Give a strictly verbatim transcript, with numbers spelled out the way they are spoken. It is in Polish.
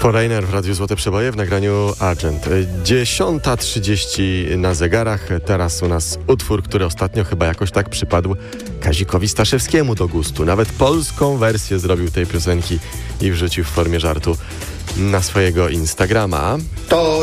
Foreigner w Radiu Złote Przeboje w nagraniu Argent. dziesiąta trzydzieści na zegarach. Teraz u nas utwór, który ostatnio chyba jakoś tak przypadł Kazikowi Staszewskiemu do gustu. Nawet polską wersję zrobił tej piosenki i wrzucił w formie żartu na swojego Instagrama. To